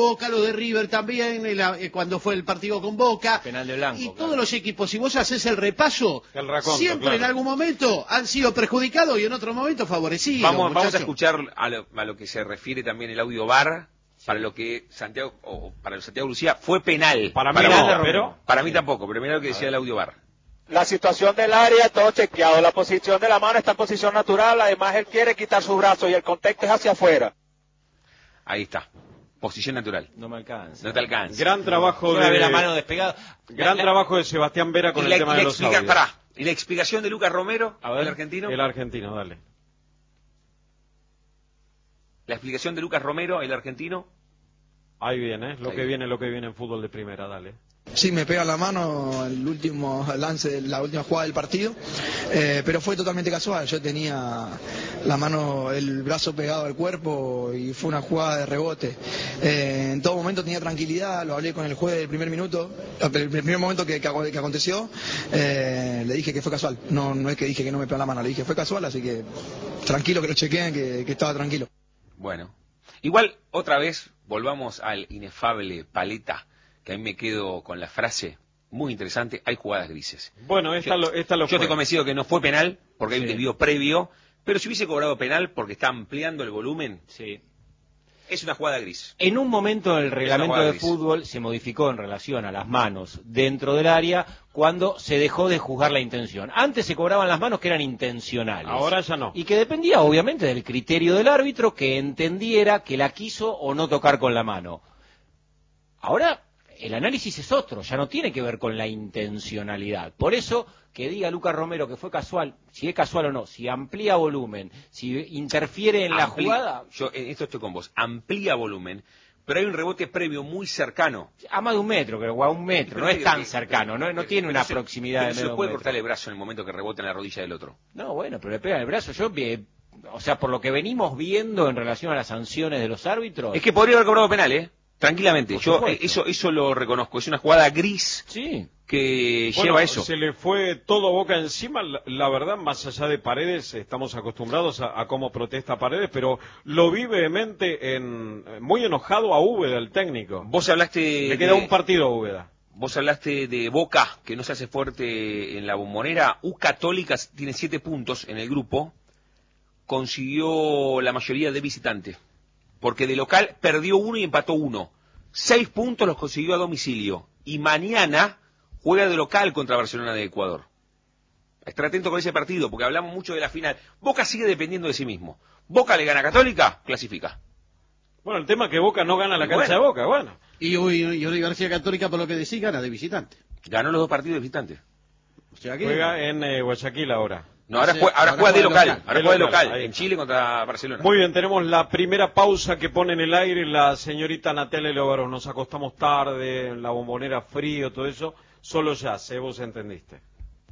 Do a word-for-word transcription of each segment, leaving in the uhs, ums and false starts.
Boca, los de River también, el, eh, cuando fue el partido con Boca. Penal de Blanco. Y claro. todos los equipos, si vos haces el repaso, el raconto, siempre claro. en algún momento han sido perjudicados y en otro momento favorecidos. Vamos, muchachos. vamos a escuchar a lo, a lo que se refiere también el audio V A R, sí. para lo que Santiago, o para el Santiago Lucía, fue penal. Para mí para no, Boca, pero... Para mí tampoco, pero mirá lo que decía el audio V A R. La situación del área, todo chequeado. La posición de la mano está en posición natural. Además, él quiere quitar su brazo y el contexto es hacia afuera. Ahí está. Posición natural. No me alcanza. No te alcanza. Gran trabajo de... la mano despegada. Gran la, trabajo de Sebastián Vera con la, el tema de los audios. Pará. ¿Y la explicación de Lucas Romero, a ver, el argentino? El argentino, dale. La explicación de Lucas Romero, el argentino. Ahí viene, lo Ahí que viene. viene, lo que viene en fútbol de primera, dale. Sí, me pega la mano el último lance, la última jugada del partido, eh, pero fue totalmente casual. Yo tenía la mano, el brazo pegado al cuerpo y fue una jugada de rebote. Eh, en todo momento tenía tranquilidad, lo hablé con el juez del primer minuto, el primer momento que, que, que aconteció, eh, le dije que fue casual. No, no es que dije que no me pegó la mano, le dije que fue casual, así que tranquilo, que lo chequeen, que, que estaba tranquilo. Bueno, igual otra vez volvamos al inefable Paleta, que a mí me quedo con la frase muy interesante, hay jugadas grises. Bueno, esta yo, lo, esta lo yo fue. te he convencido que no fue penal, porque sí. hay un desvío previo, pero si hubiese cobrado penal porque está ampliando el volumen, sí. es una jugada gris. En un momento el reglamento de gris. fútbol se modificó en relación a las manos dentro del área cuando se dejó de juzgar la intención. Antes se cobraban las manos que eran intencionales. Ahora ya no. Y que dependía obviamente del criterio del árbitro que entendiera que la quiso o no tocar con la mano. Ahora el análisis es otro, ya no tiene que ver con la intencionalidad. Por eso, que diga Lucas Romero que fue casual, si es casual o no, si amplía volumen, si interfiere en Ampli- la jugada... Yo en esto estoy con vos, amplía volumen, pero hay un rebote previo muy cercano. A más de un metro, creo, o a un metro, Pero no es que- tan que- cercano, no, no que- tiene que una no se- proximidad que de no se medio le puede metro. cortar el brazo en el momento que rebota en la rodilla del otro. No, bueno, pero le pega el brazo. Yo, eh, o sea, por lo que venimos viendo en relación a las sanciones de los árbitros... Es que podría haber cobrado penal, ¿eh? Tranquilamente, Por yo supuesto. eh, eso eso lo reconozco, es una jugada gris Sí. que Bueno, lleva eso. se le fue todo Boca encima, la, la verdad, más allá de Paredes, estamos acostumbrados a, a cómo protesta Paredes, pero lo vi vehemente, en, muy enojado a Úbeda, el técnico. Vos hablaste Le queda de, un partido a Úbeda. vos hablaste de Boca, que no se hace fuerte en la Bombonera. U Católica tiene siete puntos en el grupo, consiguió la mayoría de visitante, porque de local perdió uno y empató uno. Seis puntos los consiguió a domicilio, y mañana juega de local contra Barcelona de Ecuador. Estar atento con ese partido, porque hablamos mucho de la final. Boca sigue dependiendo de sí mismo. Boca le gana a Católica, clasifica. Bueno, el tema es que Boca no gana la Y cancha bueno. de Boca, bueno. Y, y, y Universidad Católica, por lo que decís, gana de visitante. Ganó los dos partidos de visitante. O sea que... Juega en eh, Guayaquil ahora. No, ahora, Sí, juega, ahora ahora juega de juega de local, local. ahora De juega de local, local, ahí en está. Chile contra Barcelona. Muy bien, tenemos la primera pausa que pone en el aire la señorita Natalia Lóvaro. Nos acostamos tarde, en la Bombonera frío, todo eso. Solo ya, sé, vos entendiste.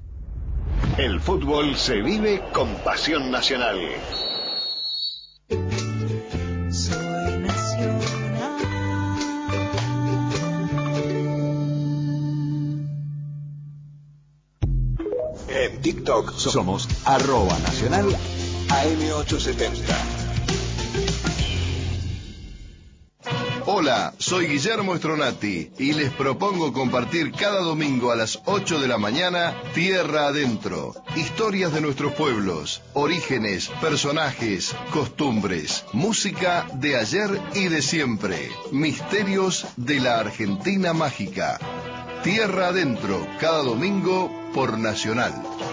El fútbol se vive con pasión nacional. Soy nacional. En TikTok somos arroba nacional A M ochocientos setenta. Hola, soy Guillermo Stronati y les propongo compartir cada domingo a las ocho de la mañana Tierra Adentro. Historias de nuestros pueblos, orígenes, personajes, costumbres, música de ayer y de siempre, misterios de la Argentina mágica. Tierra Adentro, cada domingo por Nacional.